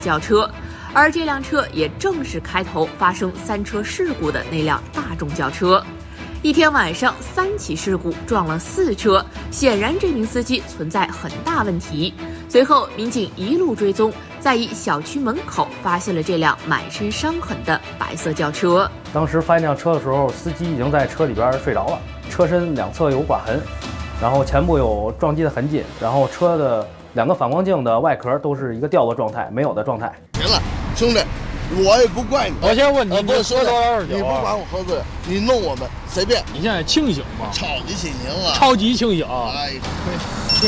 轿车，而这辆车也正是开头发生3车事故的那辆大众轿车。一天晚上3起事故撞了4车，显然这名司机存在很大问题。随后民警一路追踪，在一小区门口发现了这辆满身伤痕的白色轿车。 当时发现这辆车的时候，司机已经在车里边睡着了，车身两侧有刮痕，然后前部有撞击的痕迹，然后车的2个反光镜的外壳都是一个掉落状态，没有的状态。 行了，兄弟，我也不怪你。 我先问你，你喝多少酒？ 你不管我喝醉，你弄我们随便。 你现在清醒吗？ 超级清醒了， 超级清醒。 哎， 对，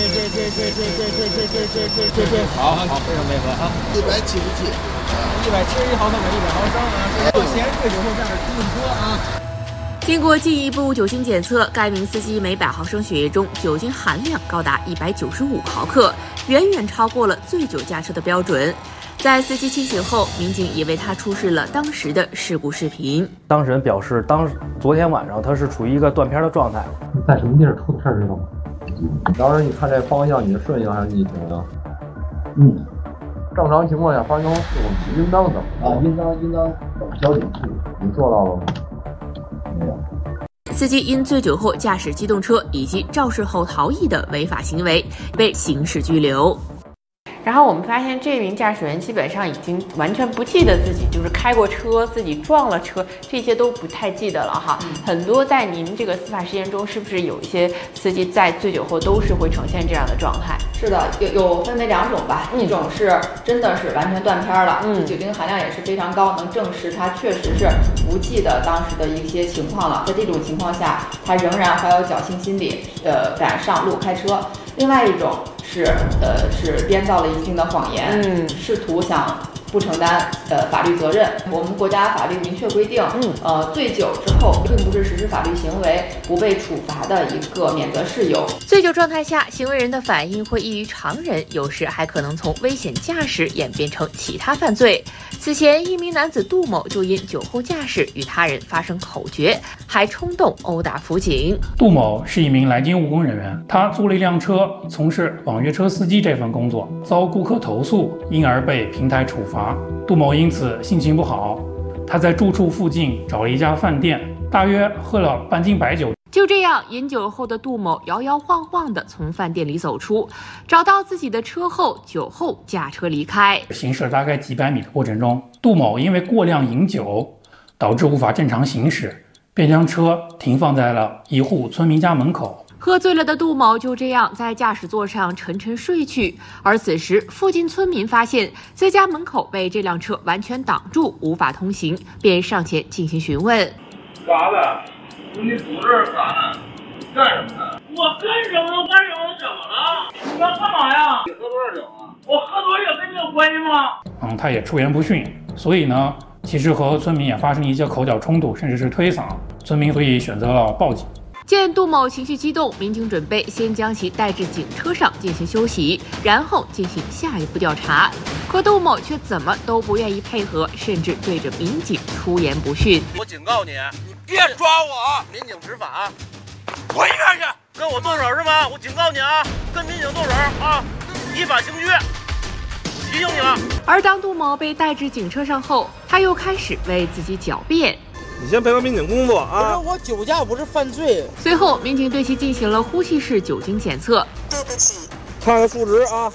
好，非常配合啊。 177，171 毫克每100毫升啊。嫌醉酒后驾驶机动车啊。 经过进一步酒精检测，该名司机每100毫升血液中酒精含量高达195毫克，远远超过了醉酒驾车的标准。在司机清醒后，民警也为他出示了当时的事故视频。 当事人表示，昨天晚上他是处于一个断片的状态。 你在什么地儿出的事儿知道吗？当时你看这方向，你是顺行还是逆行啊？正常情况下发生事故应当怎么啊？应当交警处理。你做到了吗？没有。 司机因醉酒后驾驶机动车以及肇事后逃逸的违法行为，被刑事拘留。 然后我们发现这名驾驶员基本上已经完全不记得自己就是开过车，自己撞了车，这些都不太记得了哈。很多在您这个司法实践中，是不是有一些司机在醉酒后都是会呈现这样的状态？ 是的，有分为2种吧，一种是真的是完全断片了，酒精含量也是非常高，能证实他确实是不记得当时的一些情况了。在这种情况下，他仍然怀有侥幸心理，敢上路开车。另外一种是编造了一定的谎言，试图想不承担法律责任。我们国家法律明确规定，醉酒之后并不是实施法律行为不被处罚的一个免责事由。 醉酒状态下，行为人的反应会异于常人，有时还可能从危险驾驶演变成其他犯罪。此前，一名男子杜某就因酒后驾驶与他人发生口角，还冲动殴打辅警。 杜某是一名来京务工人员，他租了一辆车，从事网约车司机这份工作，遭顾客投诉，因而被平台处罚。杜某因此心情不好，他在住处附近找了一家饭店，大约喝了半斤白酒。 就这样，饮酒后的杜某摇摇晃晃地从饭店里走出，找到自己的车后，酒后驾车离开。 行驶了大概几百米的过程中，杜某因为过量饮酒，导致无法正常行驶，便将车停放在了一户村民家门口。 喝醉了的杜某就这样在驾驶座上沉沉睡去，而此时附近村民发现在家门口被这辆车完全挡住，无法通行，便上前进行询问。 干啥的？你堵这儿干啥呢？干什么呢？我干什么？怎么了？你要干嘛呀？你喝多少酒啊？我喝多酒跟你有关系吗？ 他也出言不逊，所以呢，其实和村民也发生一些口角冲突，甚至是推搡，村民所以选择了报警。 见杜某情绪激动，民警准备先将其带至警车上进行休息，然后进行下一步调查。可杜某却怎么都不愿意配合，甚至对着民警出言不逊。 我警告你，你别抓我！民警执法，滚一边去！跟我动手是吧？我警告你啊，跟民警动手啊，依法刑拘。提醒你了。 而当杜某被带至警车上后，他又开始为自己狡辩。 你先配合民警工作啊！ 不是我酒驾不是犯罪。 随后，民警对其进行了呼气式酒精检测。 对不起，看看数值啊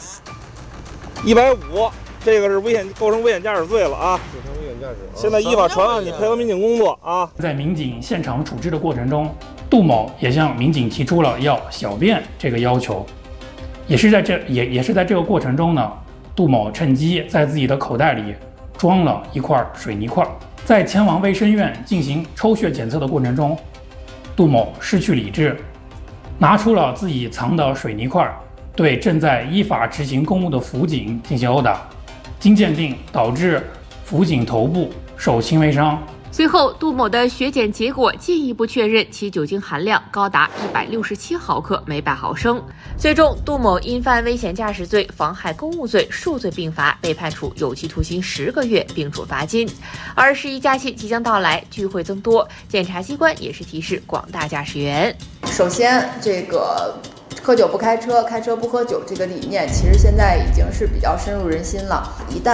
，150，这个是构成危险驾驶罪了啊！构成危险驾驶。现在依法传唤你配合民警工作啊！ 在民警现场处置的过程中，杜某也向民警提出了要小便这个要求。也是在这个过程中呢，杜某趁机在自己的口袋里装了一块水泥块。在前往卫生院进行抽血检测的过程中，杜某失去理智，拿出了自己藏的水泥块，对正在依法执行公务的辅警进行殴打。经鉴定，导致辅警头部受轻微伤。 随后，杜某的血检结果进一步确认其酒精含量高达167毫克每100毫升。最终，杜某因犯危险驾驶罪、妨害公务罪数罪并罚，被判处有期徒刑10个月，并处罚金。而11假期即将到来，聚会增多，检察机关也是提示广大驾驶员： 首先，这个喝酒不开车，开车不喝酒这个理念，其实现在已经是比较深入人心了。一旦